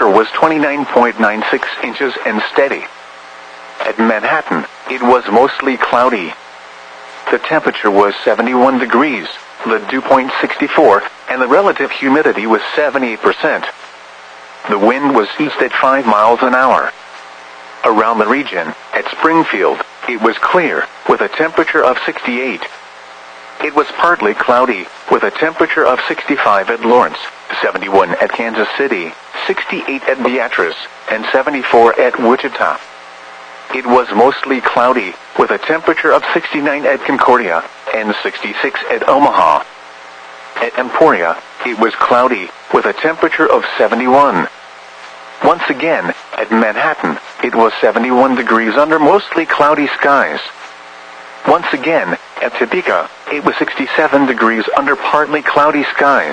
temperature was 29.96 inches and steady. At Manhattan, it was mostly cloudy. The temperature was 71 degrees, the dew point 64, and the relative humidity was 78%. The wind was east at 5 miles an hour. Around the region, at Springfield, it was clear, with a temperature of 68. It was partly cloudy, with a temperature of 65 at Lawrence, 71 at Kansas City, 68 at Beatrice, and 74 at Wichita. It was mostly cloudy, with a temperature of 69 at Concordia, and 66 at Omaha. At Emporia, it was cloudy, with a temperature of 71. Once again, at Manhattan, it was 71 degrees under mostly cloudy skies. Once again, at Topeka, it was 67 degrees under partly cloudy skies.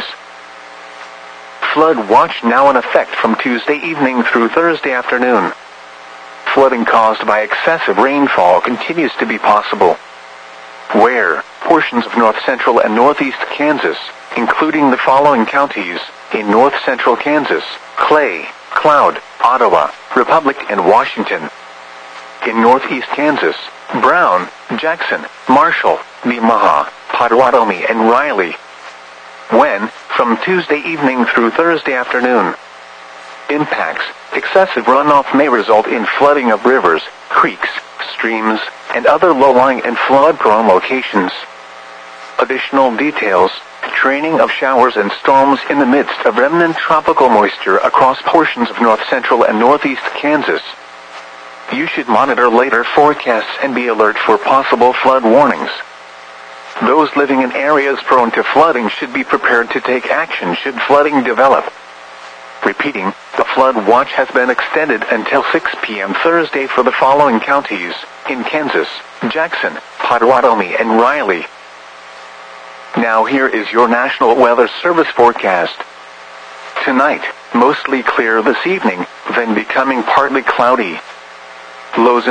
Flood watch now in effect from Tuesday evening through Thursday afternoon. Flooding caused by excessive rainfall continues to be possible. Where portions of north-central and northeast Kansas, including the following counties, in north-central Kansas: Clay, Cloud, Ottawa, Republic, and Washington. In northeast Kansas: Brown, Jackson, Marshall, Nemaha, Potawatomi, and Riley. When, from Tuesday evening through Thursday afternoon. Impacts: excessive runoff may result in flooding of rivers, creeks, streams, and other low-lying and flood-prone locations. Additional details: training of showers and storms in the midst of remnant tropical moisture across portions of north-central and northeast Kansas. You should monitor later forecasts and be alert for possible flood warnings. Those living in areas prone to flooding should be prepared to take action should flooding develop. Repeating, the flood watch has been extended until 6 p.m. Thursday for the following counties, in Kansas: Jackson, Potawatomi, and Riley. Now here is your National Weather Service forecast. Tonight, mostly clear this evening, then becoming partly cloudy. Lows in